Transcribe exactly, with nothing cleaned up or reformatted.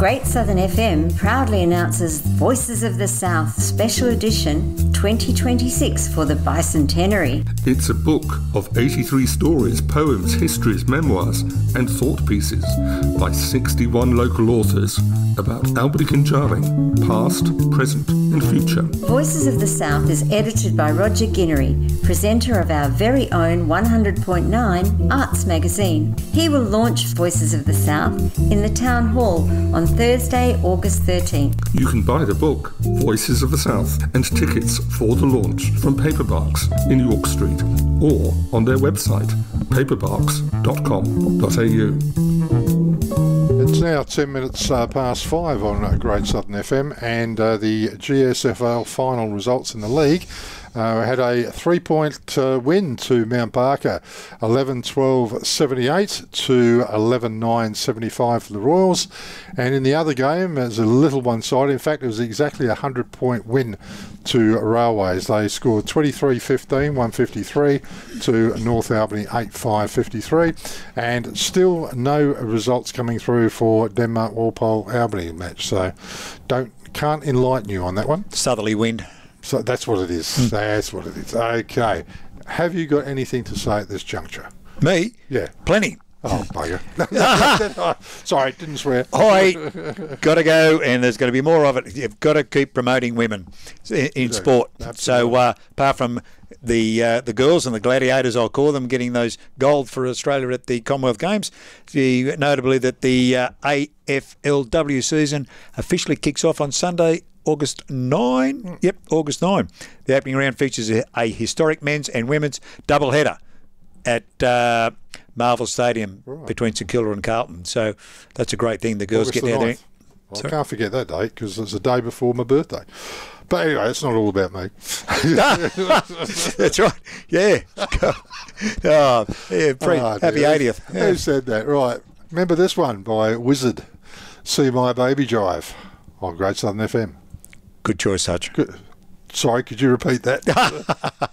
Great Southern F M proudly announces Voices of the South Special Edition twenty twenty-six for the bicentenary. It's a book of eighty-three stories, poems, histories, memoirs and thought pieces by sixty-one local authors about Albany Kinjaring, past, present and future. Voices of the South is edited by Roger Guinery, presenter of our very own one hundred point nine Arts magazine. He will launch Voices of the South in the Town Hall on Thursday, August thirteenth. You can buy the book, Voices of the South, and tickets for the launch from Paperbarks in York Street or on their website, paperbarks dot com dot a u. It's now ten minutes uh, past five on uh, Great Southern F M, and uh, the G S F L final results in the league. Uh, had a three-point uh, win to Mount Barker, eleven twelve seventy-eight to eleven nine seventy-five for the Royals. And in the other game, it was a little one-sided. In fact, it was exactly a hundred-point win to Railways. They scored twenty-three fifteen, one fifty-three to North Albany, eight five fifty-three. And still no results coming through for Denmark Walpole Albany match. So don't can't enlighten you on that one. Southerly wind. So that's what it is. Mm. That's what it is. Okay. Have you got anything to say at this juncture? Me? Yeah. Plenty. Oh, bugger. Sorry, didn't swear. I got to go, and there's going to be more of it. You've got to keep promoting women in, in sport. Absolutely. So uh, apart from the uh, the girls and the gladiators, I'll call them, getting those gold for Australia at the Commonwealth Games, the, notably that the uh, A F L W season officially kicks off on Sunday, August ninth. Mm. Yep, August ninth. The opening round features a, a historic men's and women's doubleheader at uh, Marvel Stadium right. between St Kilda and Carlton. So that's a great thing. The girls August get the there. Well, I can't forget that date because it's the day before my birthday. But anyway, it's not all about me. That's right. Yeah. oh, yeah pre- oh, happy eightieth. Yeah. Who said that? Right. Remember this one by Wizard. See My Baby Drive on Great Southern F M. Good choice, Hutch. Good. Sorry, could you repeat that?